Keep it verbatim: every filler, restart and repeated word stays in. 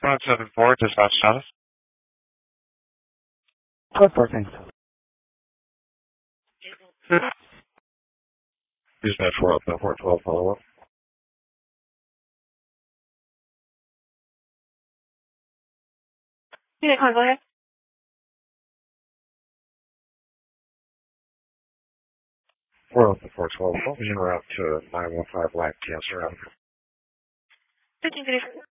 one seven four, dispatch status. Reporting. Dispatch four oh seven four twelve, follow up. Yeah, go ahead. four oh seven four twelve, what was your route to nine one five Black Cancer Avenue? fifteen fifty-four.